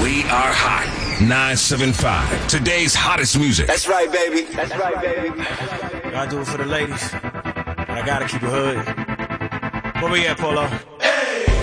We are hot. 975. Today's hottest music. That's right, baby. That's right, baby. I do it for the ladies. But I gotta keep it hood. Where we at, Polo?